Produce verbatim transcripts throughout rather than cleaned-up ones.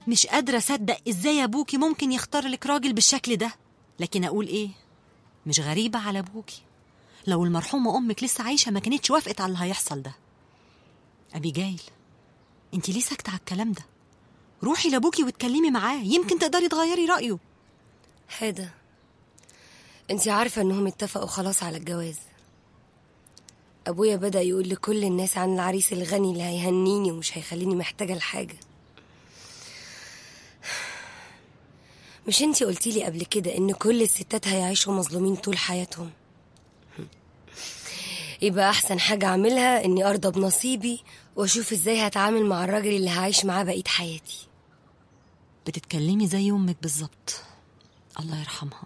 مش قادرة أصدق إزاي أبوكي ممكن يختار لك راجل بالشكل ده. لكن أقول إيه، مش غريبة على أبوكي. لو المرحومة أمك لسه عايشة ما كانتش وافقت على اللي هيحصل ده. أبيجايل، أنتي ليه ساكتة على الكلام ده؟ روحي لأبوكي واتكلمي معاه، يمكن تقدري تغيري رأيه. حدا، أنتي عارفة أنهم اتفقوا خلاص على الجواز. أبويا بدأ يقول لكل الناس عن العريس الغني اللي هيهنيني ومش هيخليني محتاجة لحاجة. مش انتي قلتيلي قبل كده ان كل الستات هيعيشوا مظلومين طول حياتهم؟ يبقى احسن حاجة اعملها اني ارضى بنصيبي واشوف ازاي هتعامل مع الراجل اللي هعيش معاه بقية حياتي. بتتكلمي زي امك بالظبط، الله يرحمها.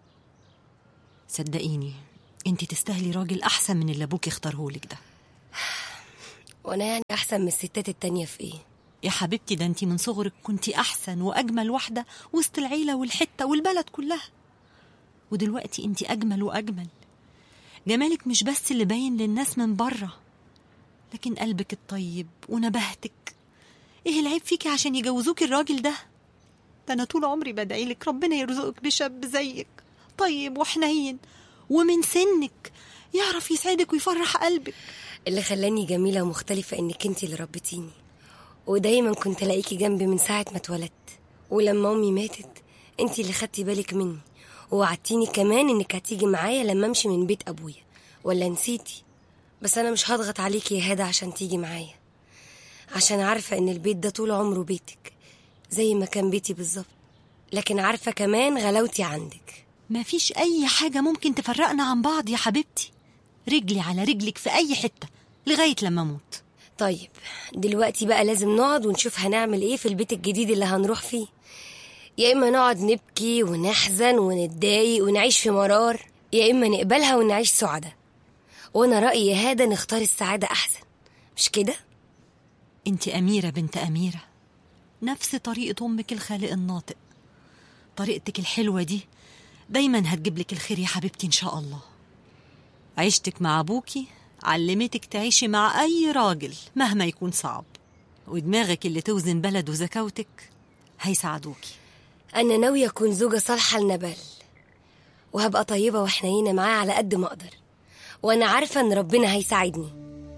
صدقيني انتي تستاهلي راجل احسن من اللي ابوك اختارهولك ده. وانا يعني احسن من الستات التانية في ايه؟ يا حبيبتي ده انتي من صغرك كنتي احسن واجمل واحدة وسط العيلة والحتة والبلد كلها، ودلوقتي انتي اجمل واجمل. جمالك مش بس اللي باين للناس من بره، لكن قلبك الطيب ونباهتك. ايه العيب فيكي عشان يجوزوك الراجل ده؟ ده انا طول عمري بدعيلك ربنا يرزقك بشاب زيك طيب وحنين ومن سنك يعرف يسعدك ويفرح قلبك. اللي خلاني جميلة ومختلفة انك انتي اللي ربيتيني، ودايما كنت الاقيكي جنبي من ساعة ما اتولدت. ولما امي ماتت انتي اللي خدتي بالك مني ووعدتيني كمان انك هتيجي معايا لما امشي من بيت ابويا. ولا نسيتي؟ بس انا مش هضغط عليكي يا هادة عشان تيجي معايا، عشان عارفة ان البيت ده طول عمره بيتك زي ما كان بيتي بالظبط. لكن عارفة كمان غلاوتي عندك. ما فيش اي حاجة ممكن تفرقنا عن بعض يا حبيبتي، رجلي على رجلك في اي حتة لغاية لما اموت. طيب دلوقتي بقى لازم نقعد ونشوف هنعمل ايه في البيت الجديد اللي هنروح فيه. يا اما نقعد نبكي ونحزن ونتضايق ونعيش في مرار، يا اما نقبلها ونعيش سعادة. وانا رأيي يا هادة نختار السعادة احسن، مش كده؟ انت اميرة بنت اميرة، نفس طريقة امك الخالق الناطق. طريقتك الحلوة دي دايما هتجيب لك الخير يا حبيبتي ان شاء الله. عيشتك مع ابوكي علمتك تعيشي مع اي راجل مهما يكون صعب، ودماغك اللي توزن بلد وزكاوتك هيساعدوكي. انا ناوية اكون زوجة صالحة لنبال، وهبقى طيبة وحنينة معاه على قد ما اقدر، وانا عارفة ان ربنا هيساعدني.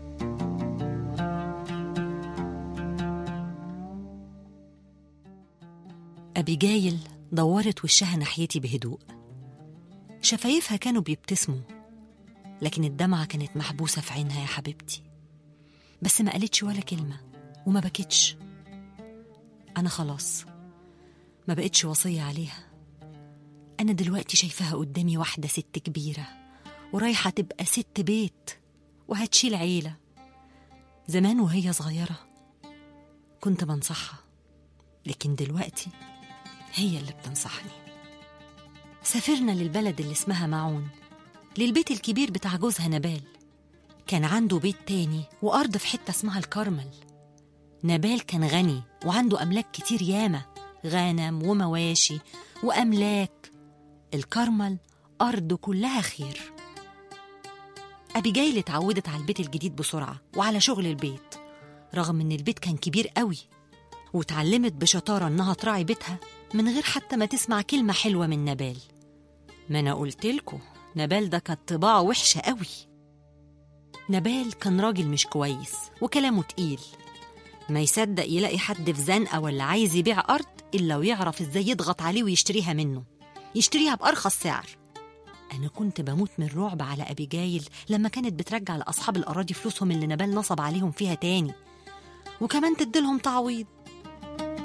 أبيجايل دورت وشها ناحيتي بهدوء، شفايفها كانوا بيبتسموا، لكن الدمعة كانت محبوسة في عينها يا حبيبتي. بس ما قالتش ولا كلمة وما بكتش. أنا خلاص ما بقتش وصية عليها. أنا دلوقتي شايفاها قدامي واحدة ست كبيرة ورايحة تبقى ست بيت وهتشيل عيلة. زمان وهي صغيرة كنت بنصحها، لكن دلوقتي هي اللي بتنصحني. سافرنا للبلد اللي اسمها معون، للبيت الكبير بتاع جوزها نبال. كان عنده بيت تاني وأرض في حتة اسمها الكرمل. نبال كان غني وعنده أملاك كتير ياما، غنم ومواشي وأملاك. الكرمل أرض كلها خير. أبيجايل اتعودت على البيت الجديد بسرعة وعلى شغل البيت، رغم إن البيت كان كبير قوي، وتعلمت بشطارة إنها تراعي بيتها من غير حتى ما تسمع كلمة حلوة من نبال. ما أنا قلتلكوا نبال ده كانت طباعه وحشة قوي. نبال كان راجل مش كويس وكلامه تقيل، ما يصدق يلاقي حد في زنقة ولا عايز يبيع أرض إلا ويعرف إزاي يضغط عليه ويشتريها منه، يشتريها بأرخص سعر. أنا كنت بموت من رعب على أبيجايل لما كانت بترجع لأصحاب الأراضي فلوسهم اللي نبال نصب عليهم فيها تاني، وكمان تديلهم تعويض.